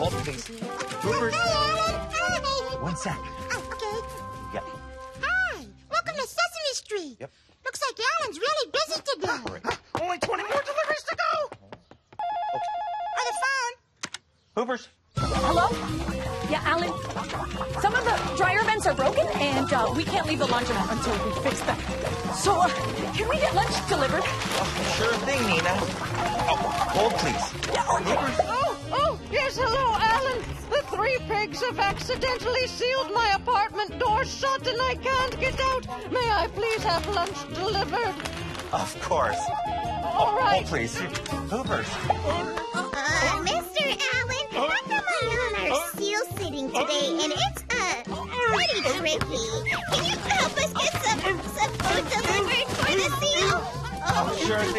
hold, please. Hoopers. Hi, Alan. Hi. 1 sec. Oh, okay. Yep. Hi. Welcome to Sesame Street. Yep. Looks like Alan's really busy today. Only 20 more deliveries to go. On the phone. Hoopers. Hello? Yeah, Alan. Some of the dryer vents are broken, and we can't leave the laundromat until we fix them. So, can we get lunch delivered? Oh, sure thing, Nina. Oh, hold, please. Yeah, okay. Oh, yes, hello, Alan. The 3 pigs have accidentally sealed my apartment door shut and I can't get out. May I please have lunch delivered? Of course. All right. Hold, please. Hoopers. Mr. Allen, how come I'm on our seal sitting today and it's, pretty tricky? Can you help us get some food delivered for the seal? Oh, sure thing.